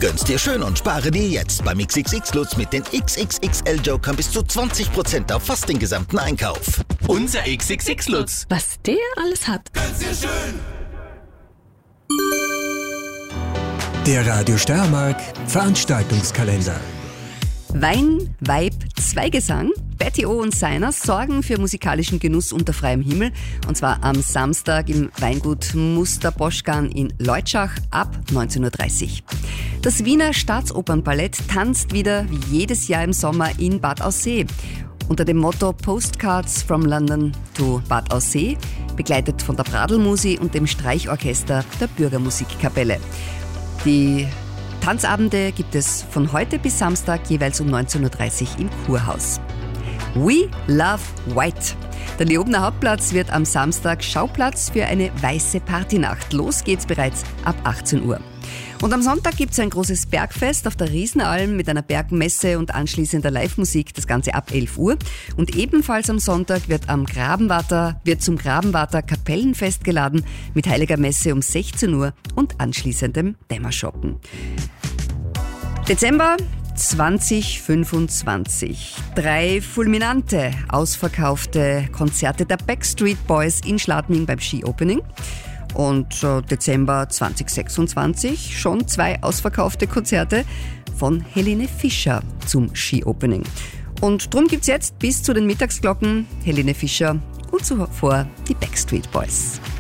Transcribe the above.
Gönn's dir schön und spare dir jetzt beim XXX Lutz mit den XXXL-Jokern bis zu 20% auf fast den gesamten Einkauf. Unser XXX Lutz. Was der alles hat. Gönn's dir schön. Der Radio Steiermark Veranstaltungskalender. Wein, Weib, Zweigesang. Betty O und Seiners sorgen für musikalischen Genuss unter freiem Himmel. Und zwar am Samstag im Weingut Muster-Boschkan in Leutschach ab 19.30 Uhr. Das Wiener Staatsopernballett tanzt wieder wie jedes Jahr im Sommer in Bad Aussee. Unter dem Motto Postcards from London to Bad Aussee, begleitet von der Pradl-Musi und dem Streichorchester der Bürgermusikkapelle. Die Tanzabende gibt es von heute bis Samstag jeweils um 19.30 Uhr im Kurhaus. We Love White. Der Leobener Hauptplatz wird am Samstag Schauplatz für eine weiße Partynacht. Los geht's bereits ab 18 Uhr. Und am Sonntag gibt es ein großes Bergfest auf der Riesenalm mit einer Bergmesse und anschließender Live-Musik, das Ganze ab 11 Uhr. Und ebenfalls am Sonntag wird zum Grabenwarter Kapellenfest geladen mit Heiliger Messe um 16 Uhr und anschließendem Dämmerschoppen. Dezember 2025. 3 fulminante, ausverkaufte Konzerte der Backstreet Boys in Schladming beim Ski-Opening. Und Dezember 2026 schon 2 ausverkaufte Konzerte von Helene Fischer zum Ski-Opening. Und drum gibt's jetzt bis zu den Mittagsglocken Helene Fischer und zuvor die Backstreet Boys.